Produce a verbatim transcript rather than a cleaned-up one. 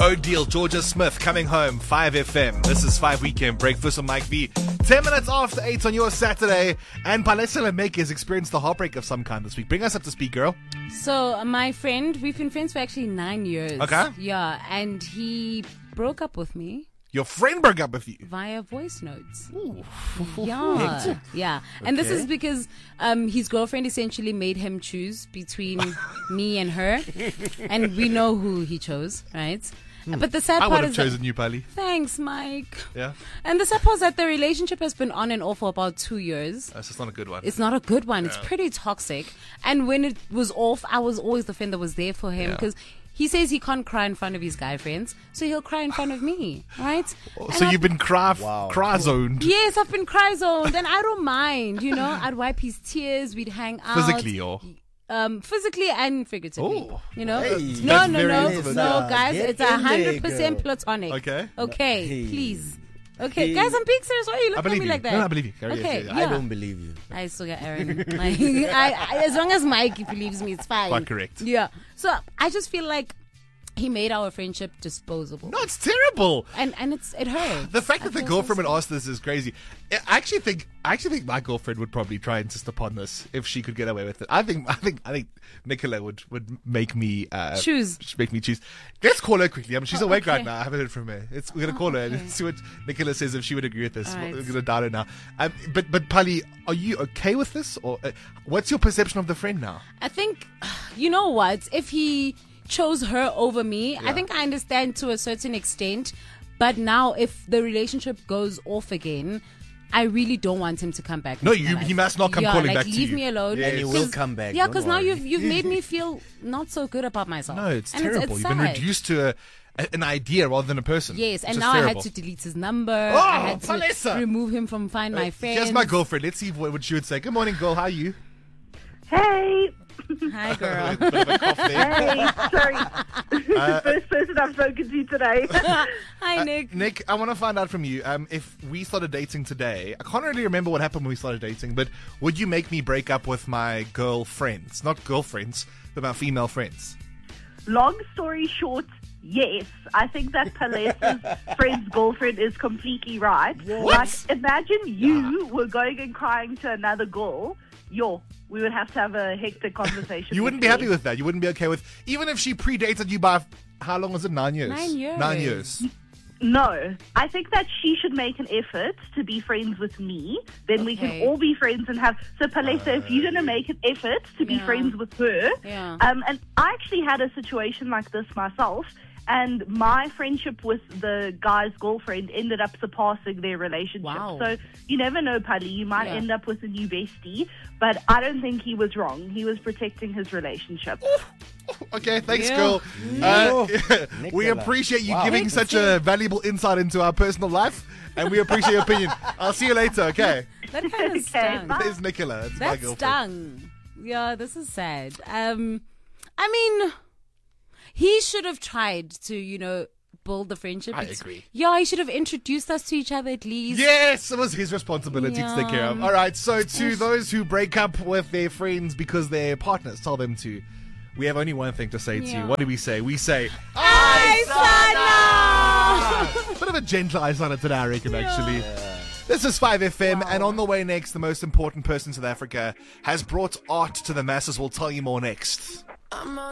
O'Deal, Georgia Smith, Coming Home, five F M. This is five Weekend Breakfast with Mike V. Ten minutes after eight on your Saturday. And Palesa Lemeke has experienced the heartbreak of some kind this week. Bring us up to speed, girl. So, uh, my friend, we've been friends for actually nine years. Okay. Yeah, and he broke up with me. Your friend broke up with you? Via voice notes. Ooh. Yeah. Yeah. And this Okay. is because um, his girlfriend essentially made him choose between me and her. And we know who he chose, right? But the sad I part would have is chosen that, you, Pali. Thanks, Mike. Yeah. And the sad part is that the relationship has been on and off for about two years. That's just not a good one. It's not a good one. Yeah. It's pretty toxic. And when it was off, I was always the friend that was there for him Yeah. because he says he can't cry in front of his guy friends, so he'll cry in front of me, right? And So I've- you've been cry, Wow. cry zoned. Yes, I've been cry zoned, and I don't mind. You know, I'd wipe his tears. We'd hang out Physically or? um, physically and figuratively. Oh. You know, Hey, no, that's no, very no, intimate. no, guys, Get it's a in there, hundred percent girl. platonic. Okay. Okay, Hey. please. Okay, Hey. guys, I'm being serious. Why are you I looking at believe me you. like that? No, no, I believe you. Carry on, Okay, yeah, yeah. yeah. I don't believe you. I still got Aaron. Like, I, I, as long as Mike believes me, it's fine. Quite correct. Yeah. So I just feel like he made our friendship disposable, No, it's terrible. and and it's it hurt. The fact I that the feel girlfriend so would ask this is crazy. I actually think I actually think my girlfriend would probably try and insist upon this if she could get away with it. I think I think I think Nicola would, would make me uh, Choose. Make me choose. Let's call her quickly. I mean, she's Oh, awake right okay. now. I haven't heard from her. It's, we're gonna Oh, call her okay. and see what Nicola says if she would agree with this. All right. We're gonna dial her now. Um, but but Pali, are you okay with this, or uh, what's your perception of the friend now? I think, you know what? If he chose her over me, Yeah. I think I understand to a certain extent. But now, if the relationship goes off again, I really don't want him to come back. No, into my you- life. he must not come yeah, calling like, back to leave you. me alone. Yes. And he will 'Cause- come back. Yeah, don't because now worry. you've you've made me feel not so good about myself. No, it's And terrible. it's You've been sad. reduced to a, a, an idea rather than a person. Yes, which and is now terrible. I had to delete his number. Oh, I had to Palesa. remove him from Find My Uh, Friends. Here's my girlfriend. Let's see what, what she would say. Good morning, girl. How are you? Hey, Hi, girl. Bit of a cough there. hey, sorry. First person I've spoken to today. Hi, Nick. Nick, I want to find out from you. Um, if we started dating today, I can't really remember what happened when we started dating, but would you make me break up with my girlfriends? Not girlfriends, but my female friends. Long story short, yes. I think that Palesa's friend's girlfriend is completely right. What? Like, imagine you were going and crying to another girl. Yo, we would have to have a hectic conversation. You wouldn't be happy with that. You wouldn't be okay with, even if she predated you by, how long was it? Nine years? Nine years. Nine years. No, I think that she should make an effort to be friends with me. Then we can Okay. all be friends and have. So, Palesa, if you're going to make an effort to be Yeah. friends with her, Yeah. um, and I actually had a situation like this myself, and my friendship with the guy's girlfriend ended up surpassing their relationship. Wow. So you never know, Pali. You might Yeah. end up with a new bestie, but I don't think he was wrong. He was protecting his relationship. Okay, thanks, Yeah. girl. No. Uh, we Nicola. appreciate you Wow. giving such a valuable insight into our personal life, and we appreciate your opinion. I'll see you later, okay? That kind Okay, of stung. bye. There's Nicola. That's my That girlfriend. stung. Yeah, this is sad. Um, I mean, he should have tried to, you know, build the friendship. I It's- agree. Yeah, he should have introduced us to each other at least. Yes, it was his responsibility to take care of. Yeah. All right, so to those who break up with their friends because their partners tell them to, we have only one thing to say to you. Yeah. What do we say? We say, Hi, Sana! bit of a gentle eyes on it today, I reckon, actually. This is five F M, and on the way next, the most important person in South Africa has brought art to the masses. We'll tell you more next. I'm on